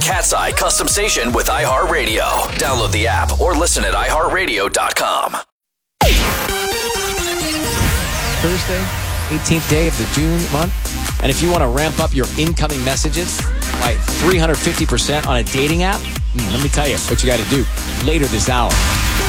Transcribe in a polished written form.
Cat's Eye Custom Station with iHeartRadio. Download the app or listen at iHeartRadio.com. Thursday, 18th day of the June month. And if you want to ramp up your incoming messages by 350% on a dating app, let me tell you what you got to do later this hour.